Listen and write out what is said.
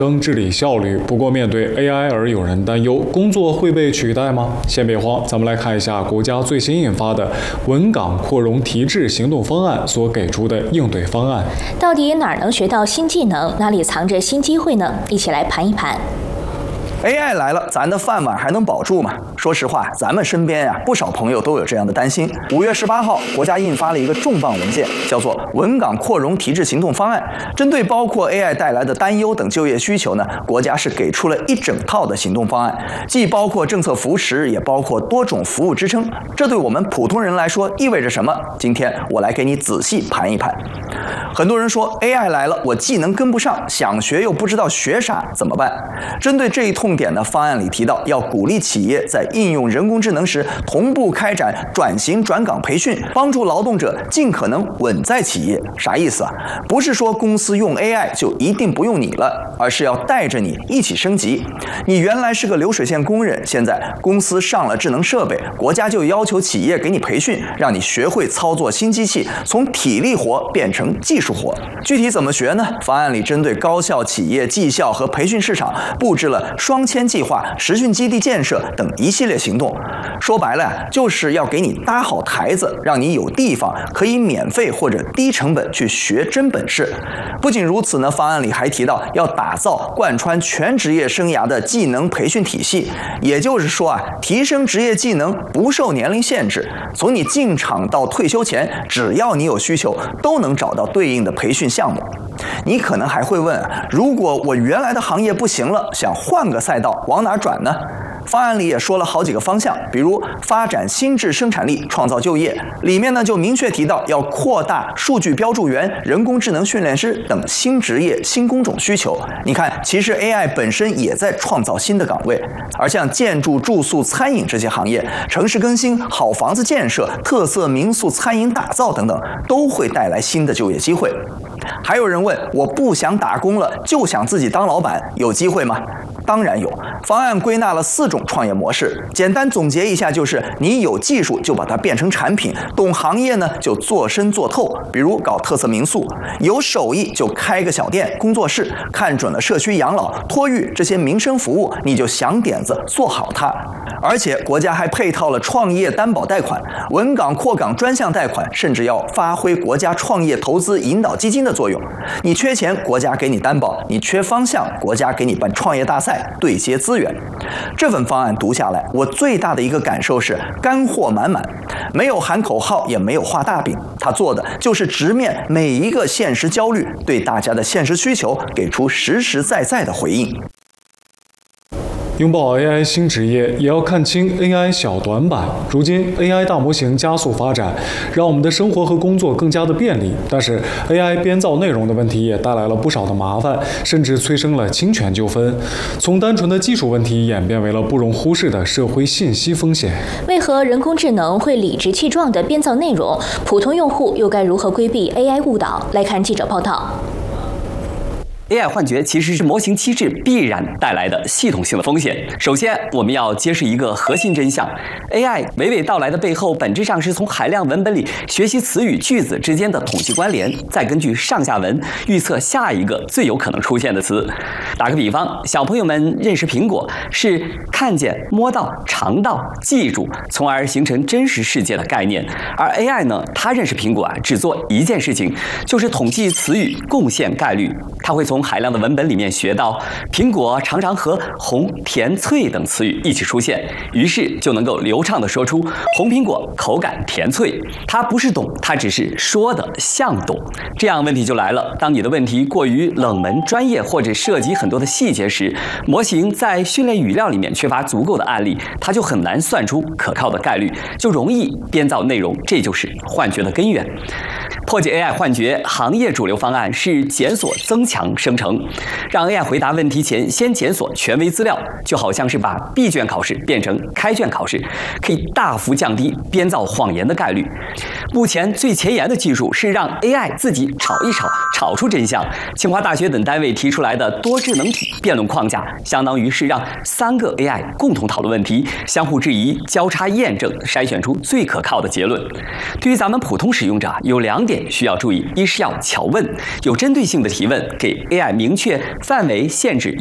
升治理效率。不过，面对 AI 而有人担忧，工作会被取代吗？先别慌，咱们来看一下国家最新印发的稳岗扩容提质行动方案所给出的应对方案。 到底哪儿能学到新技能，哪里藏着新机会呢？一起来盘一盘。 AI 来了，咱的饭碗还能保住吗？说实话，咱们身边不少朋友都有这样的担心。5月18号，国家印发了一个重磅文件，叫做《稳岗扩容提质行动方案》。针对包括 AI 带来的担忧等就业需求呢，国家是给出了一整套的行动方案，既包括政策扶持，也包括多种服务支撑。这对我们普通人来说意味着什么？今天我来给你仔细盘一盘。很多人说 AI 来了，我技能跟不上，想学又不知道学啥，怎么办？针对这一痛点呢，方案里提到要鼓励企业在应用人工智能时同步开展转型转岗培训，帮助劳动者尽可能稳在企业。啥意思啊？不是说公司用 AI 就一定不用你了，而是要带着你一起升级。你原来是个流水线工人，现在公司上了智能设备，国家就要求企业给你培训，让你学会操作新机器，从体力活变成技术活。具体怎么学呢？方案里针对高校企业绩效和培训市场布置了双签计划、实训基地建设等一系列行动。说白了就是要给你搭好台子，让你有地方可以免费或者低成本去学真本事。不仅如此呢，方案里还提到要打造贯穿全职业生涯的技能培训体系，也就是说提升职业技能不受年龄限制，从你进厂到退休前，只要你有需求，都能找到对应的培训项目。你可能还会问，如果我原来的行业不行了，想换个赛道，往哪转呢？方案里也说了好几个方向，比如发展新质生产力，创造就业。里面呢就明确提到要扩大数据标注员、人工智能训练师等新职业、新工种需求。你看，其实 AI 本身也在创造新的岗位，而像建筑、住宿、餐饮这些行业，城市更新、好房子建设、特色民宿餐饮打造等等，都会带来新的就业机会。还有人问，我不想打工了，就想自己当老板，有机会吗？当然有。方案归纳了4种创业模式，简单总结一下就是你有技术就把它变成产品，懂行业呢就做深做透，比如搞特色民宿；有手艺就开个小店、工作室，看准了社区养老、托育这些民生服务，你就想点子做好它。而且国家还配套了创业担保贷款、稳岗扩岗专项贷款，甚至要发挥国家创业投资引导基金的作用。你缺钱，国家给你担保；你缺方向，国家给你办创业大赛，对接资源。这份方案读下来，我最大的一个感受是干货满满，没有喊口号，也没有画大饼，他做的就是直面每一个现实焦虑，对大家的现实需求给出实实在在的回应。 拥抱 AI 新职业，也要看清 AI 小短板。如今 AI 大模型加速发展，让我们的生活和工作更加的便利。但是 AI 编造内容的问题也带来了不少的麻烦，甚至催生了侵权纠纷。从单纯的技术问题演变为了不容忽视的社会信息风险。 为何人工智能会理直气壮地编造内容？普通用户又该如何规避 AI 误导？来看记者报道。 AI 幻觉其实是模型机制必然带来的系统性的风险。首先，我们要揭示一个核心真相 ：AI 娓娓道来的背后，本质上是从海量文本里学习词语、句子之间的统计关联，再根据上下文预测下一个最有可能出现的词。打个比方，小朋友们认识苹果是看见、摸到、尝到、记住，从而形成真实世界的概念。而 AI 呢，它认识苹果只做一件事情，就是统计词语贡献概率。它会从海量的文本里面学到苹果常常和红、甜、脆等词语一起出现，于是就能够流畅地说出红苹果口感甜脆。它不是懂，它只是说的像懂。这样问题就来了，当你的问题过于冷门、专业或者涉及很多的细节时，模型在训练语料里面缺乏足够的案例，它就很难算出可靠的概率，就容易编造内容，这就是幻觉的根源。破解 AI 幻觉，行业主流方案是检索增强生成，让 AI 回答问题前先检索权威资料，就好像是把闭卷考试变成开卷考试，可以大幅降低编造谎言的概率。目前最前沿的技术是让 AI 自己炒一炒，炒出真相。清华大学等单位提出来的多智能体辩论框架，相当于是让3个 AI 共同讨论问题，相互质疑，交叉验证，筛选出最可靠的结论。对于咱们普通使用者，有2点点需要注意：一是要巧问，有针对性的提问，给 AI 明确范围、限制